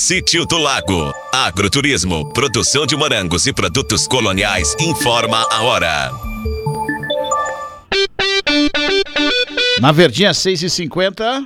Sítio do Lago. Agroturismo, produção de morangos e produtos coloniais. Informa a hora. Na Verdinha, 6h50.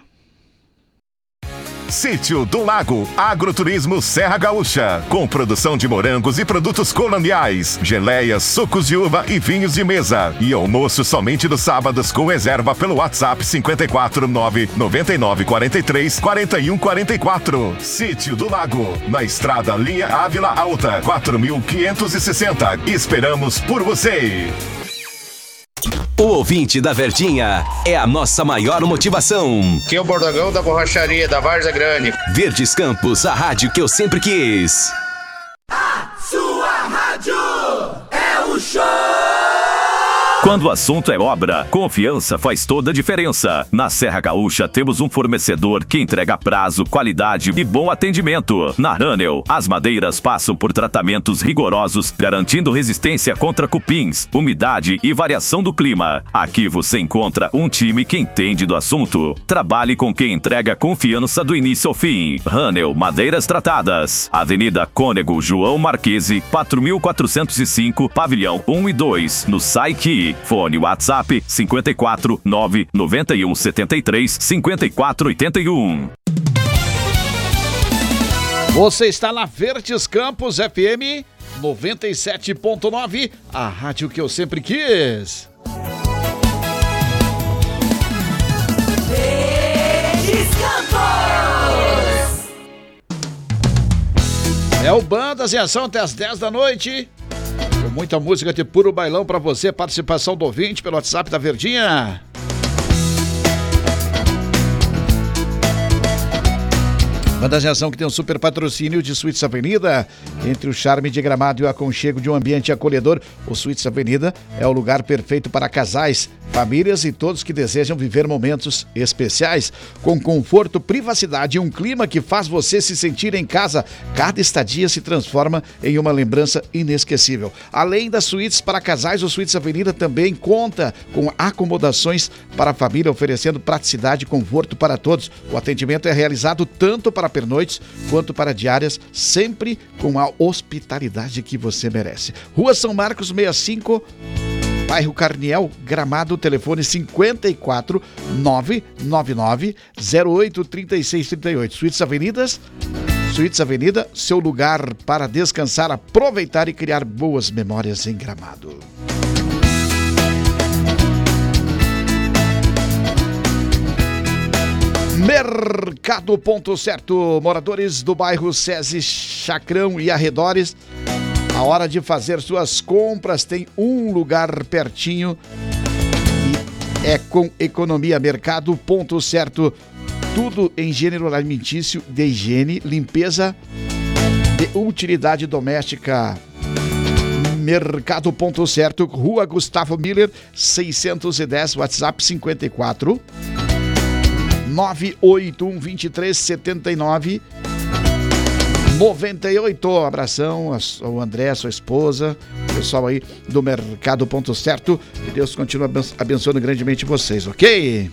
Sítio do Lago, Agroturismo Serra Gaúcha, com produção de morangos e produtos coloniais, geleias, sucos de uva e vinhos de mesa. E almoço somente nos sábados com reserva pelo WhatsApp 549 9943 4144. Sítio do Lago, na estrada Linha Ávila Alta, 4560. Esperamos por você. O ouvinte da Verdinha é a nossa maior motivação. Aqui é o Bordogão da Borracharia da Várzea Grande. Verdes Campos, a rádio que eu sempre quis. A sua rádio é o show! Quando o assunto é obra, confiança faz toda a diferença. Na Serra Gaúcha temos um fornecedor que entrega prazo, qualidade e bom atendimento. Na Ranel, as madeiras passam por tratamentos rigorosos, garantindo resistência contra cupins, umidade e variação do clima. Aqui você encontra um time que entende do assunto. Trabalhe com quem entrega confiança do início ao fim. Ranel Madeiras Tratadas. Avenida Cônego João Marquese, 4405, Pavilhão 1 e 2, no Saiqui. Fone WhatsApp 54 991 73 54 81. Você está na Verdes Campos FM 97.9, a rádio que eu sempre quis. Verdes Campos! É o Bandas em Ação até as 10 da noite. Com muita música de puro bailão pra você, participação do ouvinte pelo WhatsApp da Verdinha. Bandas em Ação que tem um super patrocínio de Suítes Avenida. Entre o charme de Gramado e o aconchego de um ambiente acolhedor, o Suítes Avenida é o lugar perfeito para casais, famílias e todos que desejam viver momentos especiais. Com conforto, privacidade e um clima que faz você se sentir em casa, cada estadia se transforma em uma lembrança inesquecível. Além das suítes para casais, o Suítes Avenida também conta com acomodações para a família, oferecendo praticidade e conforto para todos. O atendimento é realizado tanto para pernoites quanto para diárias, sempre com a hospitalidade que você merece. Rua São Marcos 65, bairro Carniel, Gramado, telefone 54 999 08 3638. Suítes Avenida, seu lugar para descansar, aproveitar e criar boas memórias em Gramado. Mercado Ponto Certo, moradores do bairro SESI, Chacrão e arredores, a hora de fazer suas compras tem um lugar pertinho e é com economia. Mercado Ponto Certo, tudo em gênero alimentício, de higiene, limpeza e utilidade doméstica. Mercado Ponto Certo, Rua Gustavo Miller, 610, WhatsApp 54 981 23 79 98. Abração ao André, sua esposa, pessoal aí do Mercado Ponto Certo. Que Deus continue abençoando grandemente vocês, ok?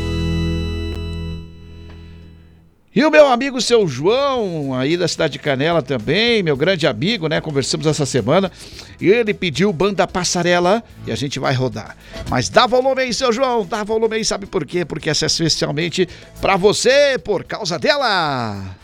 E o meu amigo seu João, aí da cidade de Canela também, meu grande amigo, né? Conversamos essa semana e ele pediu Banda Passarela e a gente vai rodar. Mas dá volume aí, seu João, dá volume aí, sabe por quê? Porque essa é especialmente pra você, por causa dela.